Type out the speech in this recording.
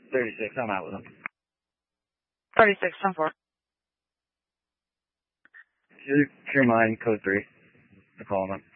36, I'm out with them. 36, 10-4. Clear mine, code 3. I'm calling them.